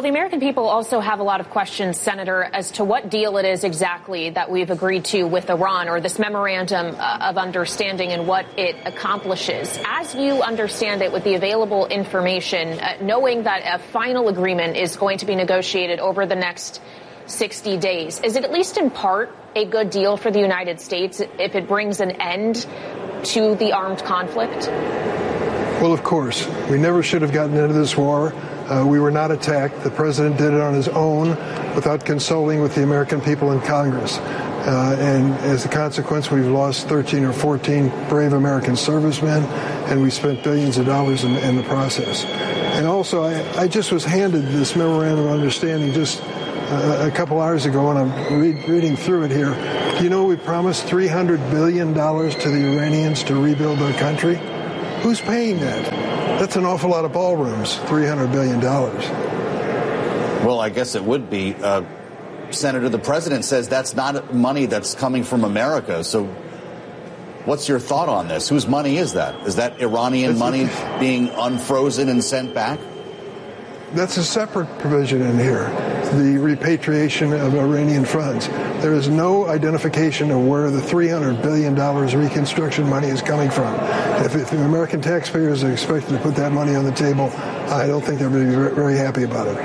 Well, the American people also have a lot of questions, Senator, as to what deal it is exactly that we've agreed to with Iran, or this memorandum uh, of understanding, and what it accomplishes. As you understand it, with the available information, uh, knowing that a final agreement is going to be negotiated over the next sixty days, is it at least in part a good deal for the United States if it brings an end to the armed conflict? Well, of course. We never should have gotten into this war. Uh, we were not attacked. The president did it on his own without consulting with the American people in Congress. Uh, and as a consequence, we've lost thirteen or fourteen brave American servicemen, and we spent billions of dollars in, in the process. And also, I, I just was handed this memorandum of understanding just uh, a couple hours ago, and I'm re- reading through it here. Do you know we promised three hundred billion dollars to the Iranians to rebuild their country? Who's paying that? That's an awful lot of ballrooms, three hundred billion dollars. Well, I guess it would be. Uh, Senator, the president says that's not money that's coming from America. So what's your thought on this? Whose money is that? Is that Iranian money being unfrozen and sent back? That's a separate provision in here, the repatriation of Iranian funds. There is no identification of where the three hundred billion dollars reconstruction money is coming from. If, if the American taxpayers are expected to put that money on the table, I don't think they're going to be very happy about it.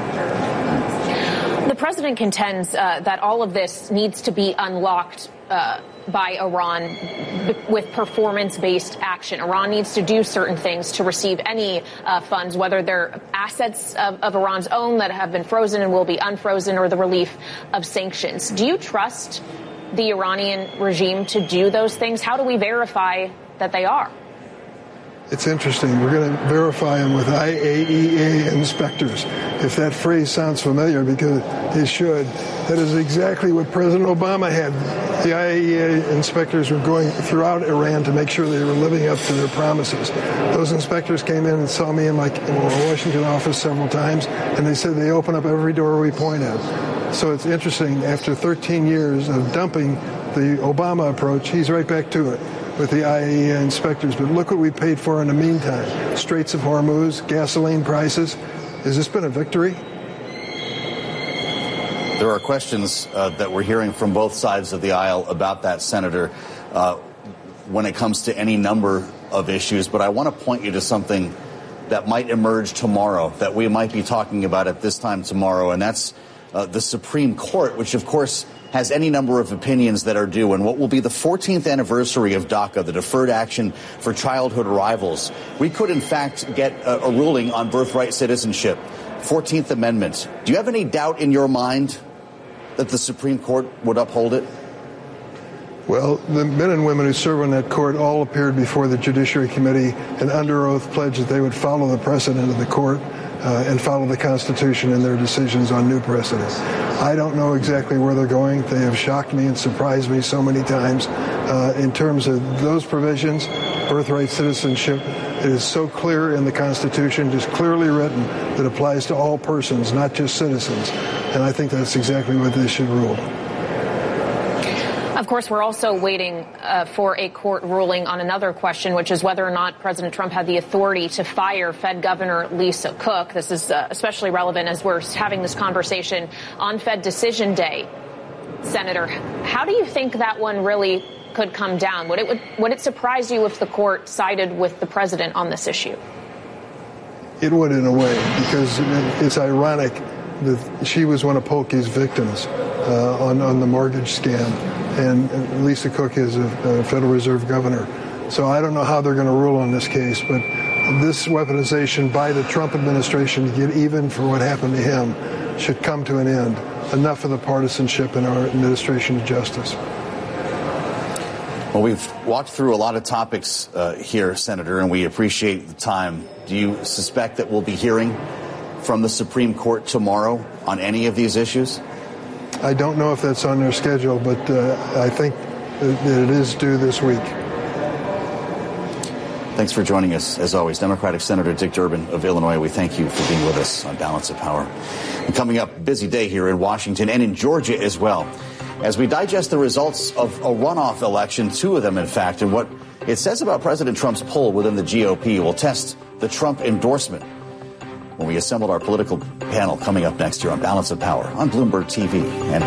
The president contends uh, that all of this needs to be unlocked uh, by Iran b- with performance-based action. Iran needs to do certain things to receive any uh, funds, whether they're assets of, of Iran's own that have been frozen and will be unfrozen, or the relief of sanctions. Do you trust the Iranian regime to do those things? How do we verify that they are? It's interesting. We're going to verify them with I A E A inspectors. If that phrase sounds familiar, because it should, that is exactly what President Obama had. The I A E A inspectors were going throughout Iran to make sure they were living up to their promises. Those inspectors came in and saw me in my Washington office several times, and they said they open up every door we point at. So it's interesting, after thirteen years of dumping the Obama approach, he's right back to it with the I A E A inspectors. But look what we paid for in the meantime. Straits of Hormuz, gasoline prices. Has this been a victory? There are questions uh, that we're hearing from both sides of the aisle about that, Senator, uh, when it comes to any number of issues. But I want to point you to something that might emerge tomorrow, that we might be talking about at this time tomorrow, and that's uh, the Supreme Court, which, of course, has any number of opinions that are due. And what will be the fourteenth anniversary of DACA, the Deferred Action for Childhood Arrivals, we could, in fact, get a, a ruling on birthright citizenship. fourteenth Amendment. Do you have any doubt in your mind that the Supreme Court would uphold it? Well, the men and women who serve on that court all appeared before the Judiciary Committee and under oath pledged that they would follow the precedent of the court uh, and follow the Constitution in their decisions on new precedents. I don't know exactly where they're going. They have shocked me and surprised me so many times. Uh, in terms of those provisions, birthright citizenship, it is so clear in the Constitution, just clearly written, that applies to all persons, not just citizens. And I think that's exactly what they should rule. Of course, we're also waiting uh, for a court ruling on another question, which is whether or not President Trump had the authority to fire Fed Governor Lisa Cook. This is uh, especially relevant as we're having this conversation on Fed Decision Day. Senator, how do you think that one really could come down? Would it would, would it surprise you if the court sided with the president on this issue? It would, in a way, because it's ironic that she was one of Polke's victims uh, on, on the mortgage scam. And Lisa Cook is a, a Federal Reserve governor. So I don't know how they're going to rule on this case, but this weaponization by the Trump administration to get even for what happened to him should come to an end. Enough of the partisanship in our administration of justice. Well, we've walked through a lot of topics uh, here, Senator, and we appreciate the time. Do you suspect that we'll be hearing from the Supreme Court tomorrow on any of these issues? I don't know if that's on their schedule, but uh, I think that it is due this week. Thanks for joining us, as always. Democratic Senator Dick Durbin of Illinois, we thank you for being with us on Balance of Power. And coming up, busy day here in Washington and in Georgia as well, as we digest the results of a runoff election, two of them, in fact, and what it says about President Trump's pull within the G O P will test the Trump endorsement. when we assembled our political panel coming up next year on Balance of Power on Bloomberg T V and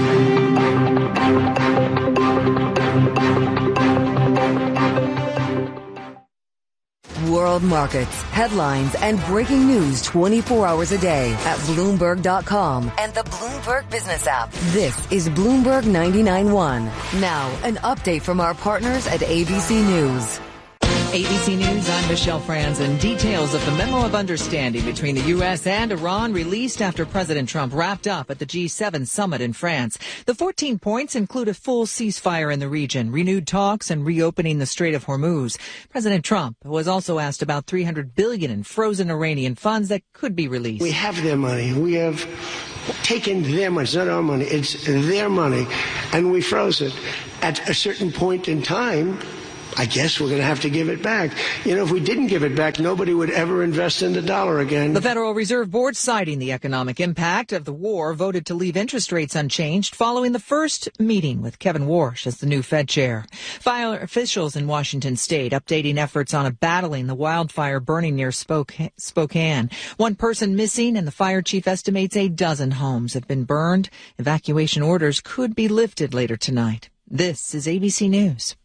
radio. World markets, headlines, and breaking news twenty-four hours a day at Bloomberg dot com and the Bloomberg Business app. This is Bloomberg ninety-nine point one. Now, an update from our partners at A B C News. A B C News, I'm Michelle Franzen. Details of the memo of understanding between the U S and Iran released after President Trump wrapped up at the G seven summit in France. The fourteen points include a full ceasefire in the region, renewed talks, and reopening the Strait of Hormuz. President Trump was also asked about three hundred billion dollars in frozen Iranian funds that could be released. We have their money. We have taken their money. It's not our money. It's their money. And we froze it. At a certain point in time, I guess we're going to have to give it back. You know, if we didn't give it back, nobody would ever invest in the dollar again. The Federal Reserve Board, citing the economic impact of the war, voted to leave interest rates unchanged following the first meeting with Kevin Warsh as the new Fed chair. Fire officials in Washington state updating efforts on battling the wildfire burning near Spokane. One person missing, and the fire chief estimates a dozen homes have been burned. Evacuation orders could be lifted later tonight. This is A B C News.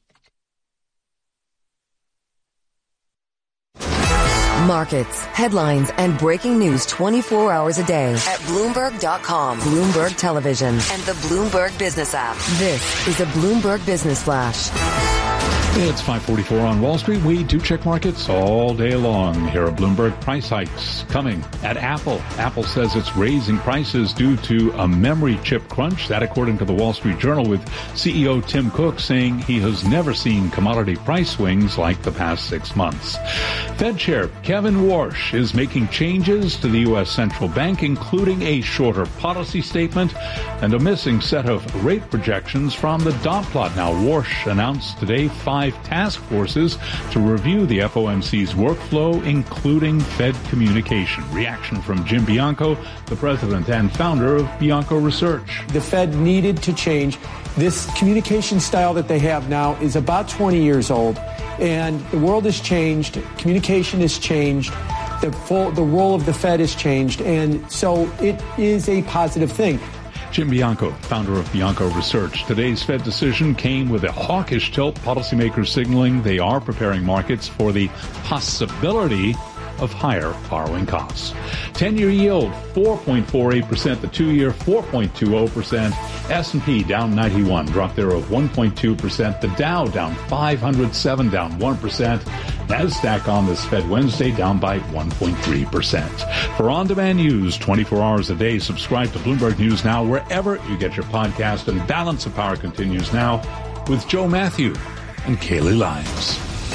Markets, headlines, and breaking news twenty-four hours a day at Bloomberg dot com, Bloomberg Television, and the Bloomberg Business app. This is a Bloomberg Business Flash. It's five forty-four on Wall Street. We do check markets all day long. Here are Bloomberg price hikes coming at Apple. Apple says it's raising prices due to a memory chip crunch. That according to the Wall Street Journal, with C E O Tim Cook saying he has never seen commodity price swings like the past six months. Fed Chair Kevin Warsh is making changes to the U S Central Bank, including a shorter policy statement and a missing set of rate projections from the dot plot. Now, Warsh announced today five task forces to review the F O M C's workflow, including Fed communication. Reaction from Jim Bianco, the president and founder of Bianco Research. The Fed needed to change. This communication style that they have now is about twenty years old, and the world has changed. Communication has changed. The full, the role of the Fed has changed, and so it is a positive thing. Jim Bianco, founder of Bianco Research. Today's Fed decision came with a hawkish tilt, policymakers signaling they are preparing markets for the possibility of higher borrowing costs. ten-year yield, four point four eight percent. The two-year, four point two zero percent. S and P down ninety-one, drop there of one point two percent. The Dow down five hundred seven, down one percent. NASDAQ on this Fed Wednesday down by one point three percent. For on-demand news twenty-four hours a day, subscribe to Bloomberg News Now wherever you get your podcast. And Balance of Power continues now with Joe Matthew and Kaylee Lyons.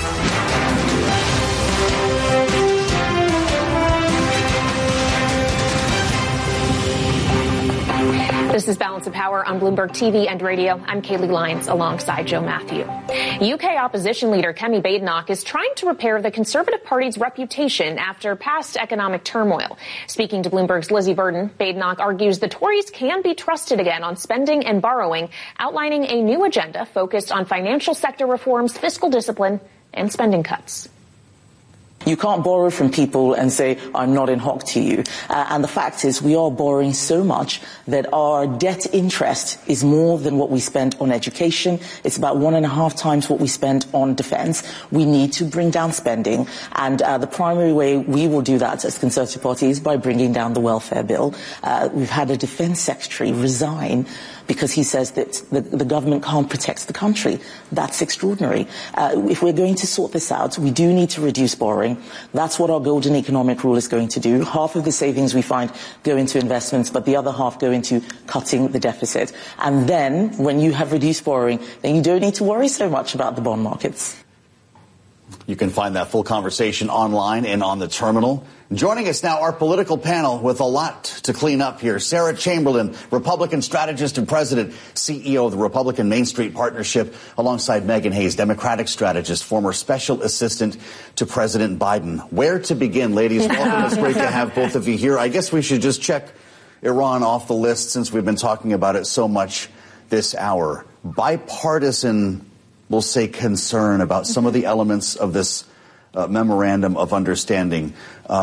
This is Balance of Power on Bloomberg T V and radio. I'm Kaylee Lyons alongside Joe Matthew. U K opposition leader Kemi Badenoch is trying to repair the Conservative Party's reputation after past economic turmoil. Speaking to Bloomberg's Lizzie Burden, Badenoch argues the Tories can be trusted again on spending and borrowing, outlining a new agenda focused on financial sector reforms, fiscal discipline, and spending cuts. You can't borrow from people and say, I'm not in hock to you. Uh, and the fact is we are borrowing so much that our debt interest is more than what we spend on education. It's about one and a half times what we spend on defense. We need to bring down spending. And uh, the primary way we will do that as Conservative Party is by bringing down the welfare bill. Uh, we've had a defense secretary resign because he says that the, the government can't protect the country. That's extraordinary. Uh, if we're going to sort this out, we do need to reduce borrowing. That's what our golden economic rule is going to do. Half of the savings we find go into investments, but the other half go into cutting the deficit. And then, when you have reduced borrowing, then you don't need to worry so much about the bond markets. You can find that full conversation online and on the terminal. Joining us now, our political panel with a lot to clean up here. Sarah Chamberlain, Republican strategist and president, C E O of the Republican Main Street Partnership, alongside Megan Hayes, Democratic strategist, former special assistant to President Biden. Where to begin, ladies? Welcome. It's great to have both of you here. I guess we should just check Iran off the list since we've been talking about it so much this hour. Bipartisan, we'll say, concern about some of the elements of this uh, memorandum of understanding. Uh,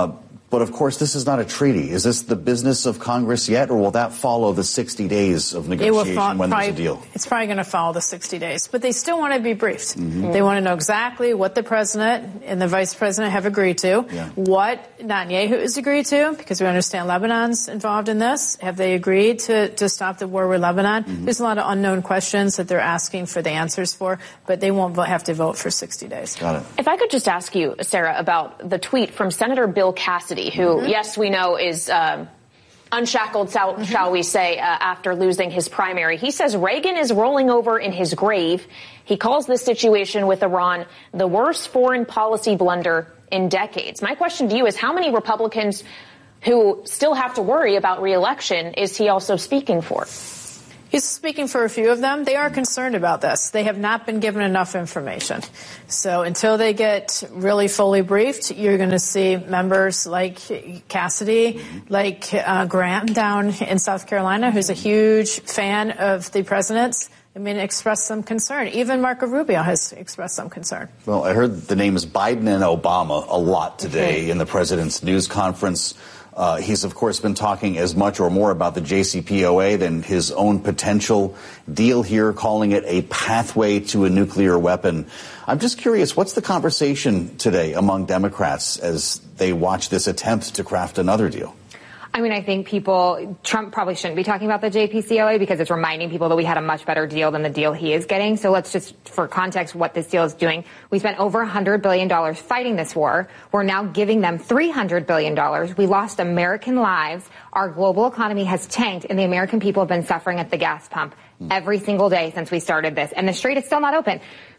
But, of course, this is not a treaty. Is this the business of Congress yet, or will that follow the sixty days of negotiation fo- when probably, there's a deal? It's probably going to follow the sixty days. But they still want to be briefed. Mm-hmm. They want to know exactly what the president and the vice president have agreed to, Yeah. what Netanyahu has agreed to, because we understand Lebanon's involved in this. Have they agreed to, to stop the war with Lebanon? Mm-hmm. There's a lot of unknown questions that they're asking for the answers for, but they won't vo- have to vote for sixty days. Got it. If I could just ask you, Sarah, about the tweet from Senator Bill Cassidy, who, Mm-hmm. yes, we know is um, unshackled, shall, mm-hmm. shall we say, uh, after losing his primary. He says Reagan is rolling over in his grave. He calls this situation with Iran the worst foreign policy blunder in decades. My question to you is, how many Republicans who still have to worry about re-election is he also speaking for? He's speaking for a few of them. They are concerned about this. They have not been given enough information. So until they get really fully briefed, you're going to see members like Cassidy, like uh, Graham down in South Carolina, who's a huge fan of the president's, I mean, express some concern. Even Marco Rubio has expressed some concern. Well, I heard the names Biden and Obama a lot today in the president's news conference. Uh, he's, of course, been talking as much or more about the J C P O A than his own potential deal here, calling it a pathway to a nuclear weapon. I'm just curious, what's the conversation today among Democrats as they watch this attempt to craft another deal? I mean, I think people, Trump probably shouldn't be talking about the J P C O A because it's reminding people that we had a much better deal than the deal he is getting. So let's just, for context, what this deal is doing. We spent over one hundred billion dollars fighting this war. We're now giving them three hundred billion dollars. We lost American lives. Our global economy has tanked, and the American people have been suffering at the gas pump every single day since we started this. And the Strait is still not open.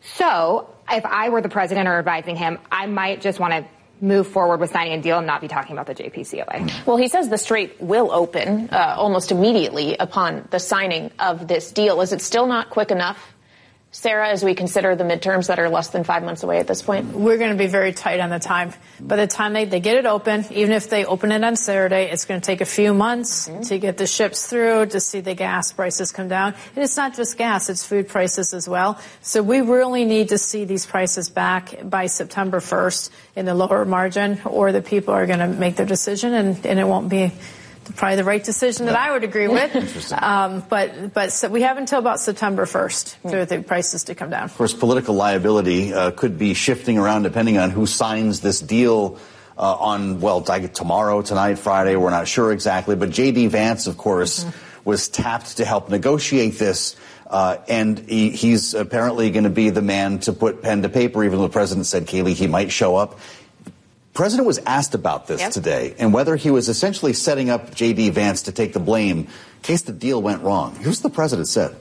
So if I were the president or advising him, I might just want to move forward with signing a deal and not be talking about the J P C O A. Well, he says the Strait will open uh, almost immediately upon the signing of this deal. Is it still not quick enough, Sarah, as we consider the midterms that are less than five months away at this point? We're going to be very tight on the time. By the time they, they get it open, even if they open it on Saturday, it's going to take a few months mm-hmm. to get the ships through, to see the gas prices come down. And it's not just gas, it's food prices as well. So we really need to see these prices back by September first in the lower margin, or the people are going to make their decision, and, and it won't be probably the right decision that I would agree with. Um, but but so we have until about September first for the prices to come down. Of course, political liability uh, could be shifting around depending on who signs this deal uh, on, well, tomorrow, tonight, Friday. We're not sure exactly. But J D. Vance, of course, mm-hmm. was tapped to help negotiate this. Uh, and he, he's apparently going to be the man to put pen to paper, even though the president said, Kayleigh, he might show up. The president was asked about this yep. today and whether he was essentially setting up J D. Vance to take the blame in case the deal went wrong. Here's what the president said.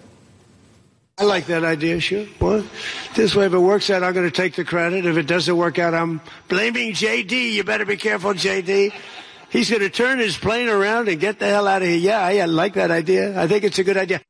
I like that idea, sure. Well, this way, if it works out, I'm going to take the credit. If it doesn't work out, I'm blaming J D. You better be careful, J D. He's going to turn his plane around and get the hell out of here. Yeah, I, I like that idea. I think it's a good idea.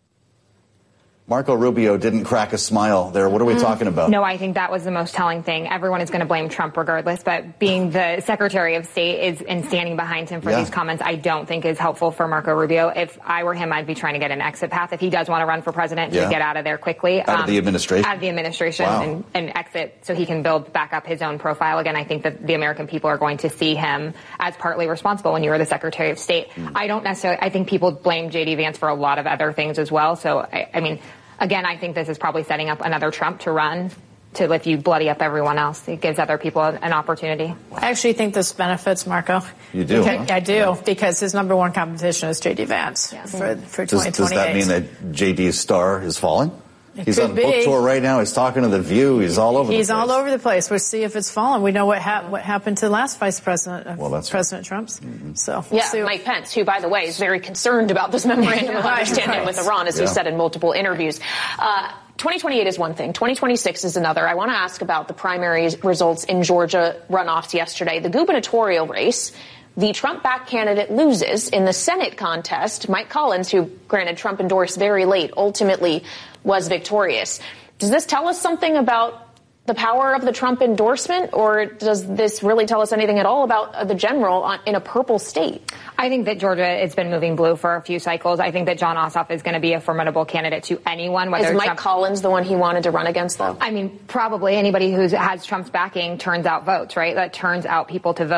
Marco Rubio didn't crack a smile there. What are we mm. talking about? No, I think that was the most telling thing. Everyone is going to blame Trump regardless, but being the Secretary of State is and standing behind him for yeah. these comments, I don't think is helpful for Marco Rubio. If I were him, I'd be trying to get an exit path. If he does want to run for president, yeah. to get out of there quickly. Out um, of the administration? Out of the administration wow. and, and exit so he can build back up his own profile. Again, I think that the American people are going to see him as partly responsible when you were the Secretary of State. Mm. I don't necessarily, I think people blame J D. Vance for a lot of other things as well. So, I, I mean, Again, I think this is probably setting up another Trump to run to if you bloody up everyone else. It gives other people an opportunity. I actually think this benefits Marco. You do? Okay, huh? I do, yeah. because his number one competition is J D. Vance yeah. for, for does, twenty twenty-eight. Does that mean that J D's star is falling? It He's on be. book tour right now. He's talking to The View. He's all over He's the place. He's all over the place. We'll see if it's fallen. We know what, ha- what happened to the last vice president, uh, well, that's President right. Trump's. Mm-hmm. So we'll yeah, see. Mike Pence, who, by the way, is very concerned about this memorandum of understanding right. with Iran, as yeah. he said in multiple interviews. Uh, twenty twenty-eight is one thing. twenty twenty-six is another. I want to ask about the primary results in Georgia runoffs yesterday. The gubernatorial race, the Trump-backed candidate loses. In the Senate contest, Mike Collins, who, granted, Trump endorsed very late, ultimately was victorious. Does this tell us something about the power of the Trump endorsement, or does this really tell us anything at all about the general on, in a purple state? I think that Georgia has been moving blue for a few cycles. I think that Jon Ossoff is going to be a formidable candidate to anyone. Whether is Mike Trump, Collins the one he wanted to run against, though? I mean, probably anybody who has Trump's backing turns out votes, right? That turns out people to vote.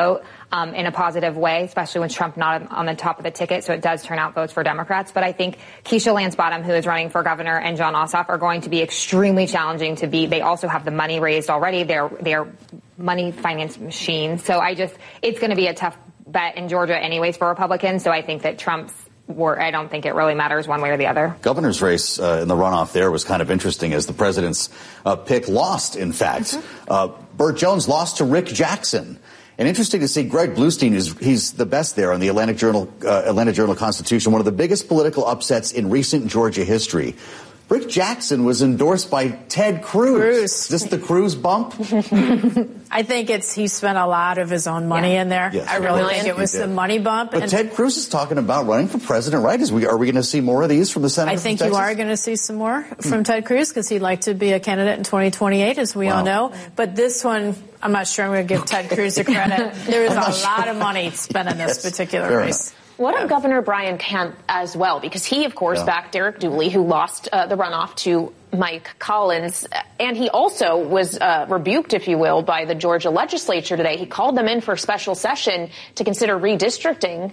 um, in a positive way, especially when Trump not on the top of the ticket. So it does turn out votes for Democrats. But I think Keisha Lance Bottom, who is running for governor, and Jon Ossoff are going to be extremely challenging to beat. They also have the money raised already. They're, they're money finance machines. So I just, it's going to be a tough bet in Georgia anyways for Republicans. So I think that Trump's War, I don't think it really matters one way or the other. Governor's race uh, in the runoff there was kind of interesting as the president's uh, pick lost, in fact. Mm-hmm. Uh, Burt Jones lost to Rick Jackson. And interesting to see Greg Bluestein, is he's the best there on the Atlantic Journal, uh, Atlanta Journal-Constitution, one of the biggest political upsets in recent Georgia history. Rick Jackson was endorsed by Ted Cruz. Cruz. Is this the Cruz bump? I think it's he spent a lot of his own money yeah. in there. Yes. I really think it was the money bump. But and Ted Cruz is talking about running for president, right? Is we, are we going to see more of these from the Senate? I think you are going to see some more from Ted Cruz because he'd like to be a candidate in twenty twenty-eight, as we wow. all know. But this one, I'm not sure I'm going to give Ted Cruz the credit. There is a lot sure. of money spent in this yes. particular Fair race. Enough. What of Governor Brian Kemp as well? Because he, of course, yeah. backed Derek Dooley, who lost uh, the runoff to Mike Collins. And he also was uh, rebuked, if you will, by the Georgia legislature today. He called them in for a special session to consider redistricting